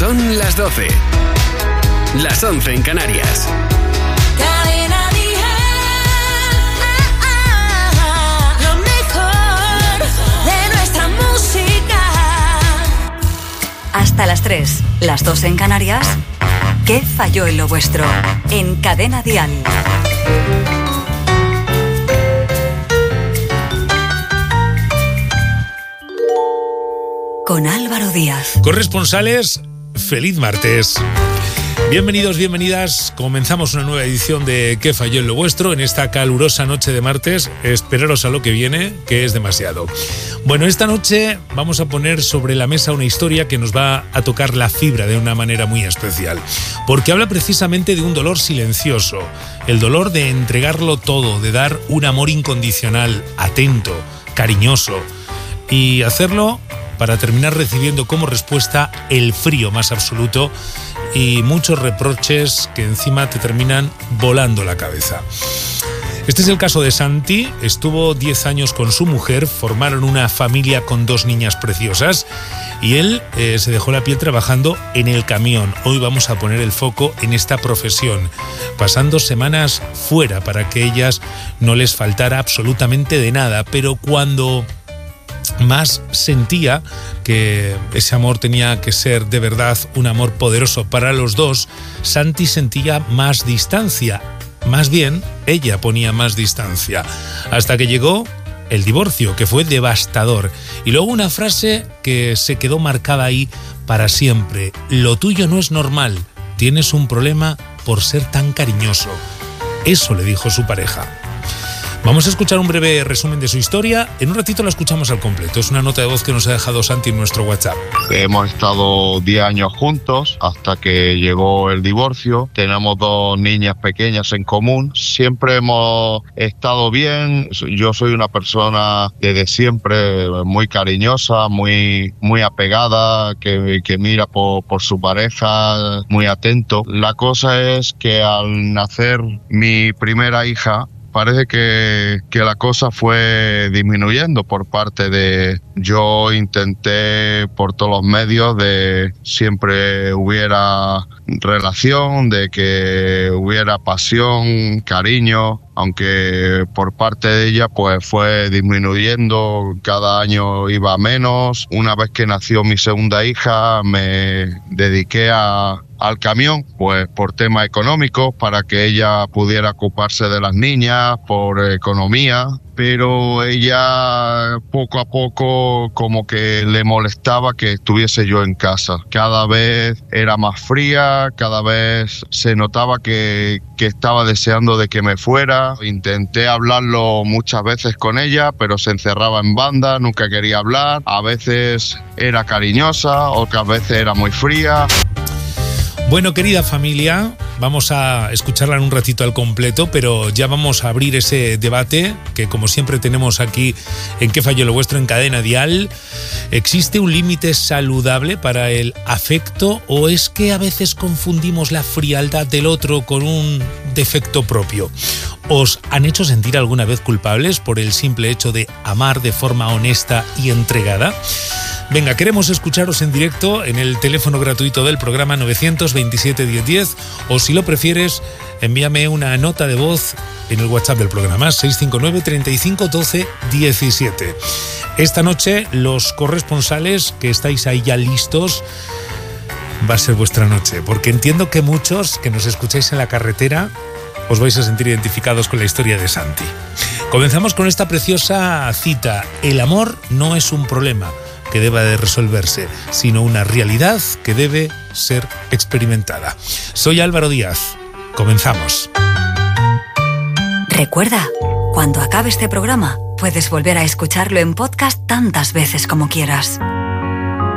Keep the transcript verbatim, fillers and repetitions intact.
Son las doce. Las once en Canarias. Cadena Dial. Lo mejor de nuestra música. Hasta las tres, las dos en Canarias. ¿Qué falló en lo vuestro? En Cadena Dial. Con Álvaro Díaz. Corresponsales, feliz martes. Bienvenidos, bienvenidas. Comenzamos una nueva edición de ¿Qué falló en lo vuestro? En esta calurosa noche de martes. Esperaros a lo que viene, que es demasiado. Bueno, esta noche vamos a poner sobre la mesa una historia que nos va a tocar la fibra de una manera muy especial. Porque habla precisamente de un dolor silencioso. El dolor de entregarlo todo, de dar un amor incondicional, atento, cariñoso. Y hacerlo para terminar recibiendo como respuesta el frío más absoluto y muchos reproches que encima te terminan volando la cabeza. Este es el caso de Santi. Estuvo diez años con su mujer, formaron una familia con dos niñas preciosas y él eh, se dejó la piel trabajando en el camión. Hoy vamos a poner el foco en esta profesión, pasando semanas fuera para que ellas no les faltara absolutamente de nada, pero cuando más sentía que ese amor tenía que ser de verdad un amor poderoso para los dos, Santi sentía más distancia. Más bien, ella ponía más distancia. Hasta que llegó el divorcio, que fue devastador. Y luego una frase que se quedó marcada ahí para siempre. Lo tuyo no es normal. Tienes un problema por ser tan cariñoso. Eso le dijo su pareja. Vamos a escuchar un breve resumen de su historia. En un ratito la escuchamos al completo. Es una nota de voz que nos ha dejado Santi en nuestro WhatsApp. Hemos estado diez años juntos hasta que llegó el divorcio. Tenemos dos niñas pequeñas en común. Siempre hemos estado bien. Yo soy una persona desde siempre muy cariñosa, muy, muy apegada, que, que mira por, por su pareja, muy atento. La cosa es que al nacer mi primera hija, parece que, que la cosa fue disminuyendo por parte de... Yo intenté por todos los medios de siempre hubiera relación, de que hubiera pasión, cariño, aunque por parte de ella pues fue disminuyendo, cada año iba menos. Una vez que nació mi segunda hija me dediqué a... al camión, pues por temas económicos, para que ella pudiera ocuparse de las niñas, por economía, pero ella poco a poco como que le molestaba que estuviese yo en casa. Cada vez era más fría, cada vez se notaba que, que estaba deseando de que me fuera. Intenté hablarlo muchas veces con ella, pero se encerraba en banda, nunca quería hablar. A veces era cariñosa, otras veces era muy fría. Bueno, querida familia, vamos a escucharla en un ratito al completo, pero ya vamos a abrir ese debate que, como siempre, tenemos aquí en ¿Qué falló lo vuestro? En Cadena Dial. ¿Existe un límite saludable para el afecto o es que a veces confundimos la frialdad del otro con un defecto propio? ¿Os han hecho sentir alguna vez culpables por el simple hecho de amar de forma honesta y entregada? Venga, queremos escucharos en directo en el teléfono gratuito del programa nueve veintisiete diez diez, o si lo prefieres, envíame una nota de voz en el WhatsApp del programa seis cinco nueve, treinta y cinco, doce, diecisiete. Esta noche los corresponsales que estáis ahí ya listos, va a ser vuestra noche, porque entiendo que muchos que nos escucháis en la carretera os vais a sentir identificados con la historia de Santi. Comenzamos con esta preciosa cita: el amor no es un problema que deba de resolverse, sino una realidad que debe ser experimentada. Soy Álvaro Díaz. Comenzamos. Recuerda, cuando acabe este programa, puedes volver a escucharlo en podcast tantas veces como quieras.